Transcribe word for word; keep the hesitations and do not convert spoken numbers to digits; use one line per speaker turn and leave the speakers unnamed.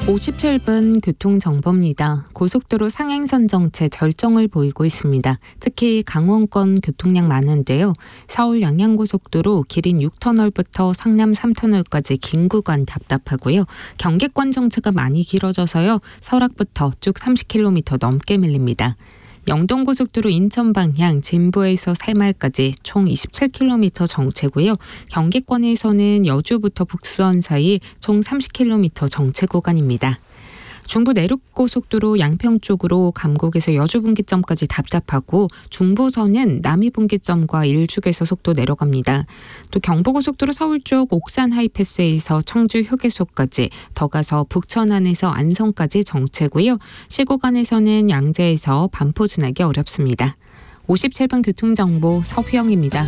오십칠 분 교통정보입니다. 고속도로 상행선 정체 절정을 보이고 있습니다. 특히 강원권 교통량 많은데요. 서울 양양고속도로 기린 육 터널부터 상남 삼 터널까지 긴 구간 답답하고요. 경기권 정체가 많이 길어져서요. 설악부터 쭉 삼십 킬로미터 넘게 밀립니다. 영동고속도로 인천 방향 진부에서 새말까지 총 이십칠 킬로미터 정체고요. 경기권에서는 여주부터 북수원 사이 총 삼십 킬로미터 정체 구간입니다. 중부 내륙고속도로 양평 쪽으로 감곡에서 여주 분기점까지 답답하고 중부선은 남이 분기점과 일축에서 속도 내려갑니다. 또 경부고속도로 서울 쪽 옥산 하이패스에서 청주 휴게소까지 더 가서 북천안에서 안성까지 정체고요. 시구간에서는 양재에서 반포 지나기 어렵습니다. 오십칠 분 교통정보 서휘영입니다.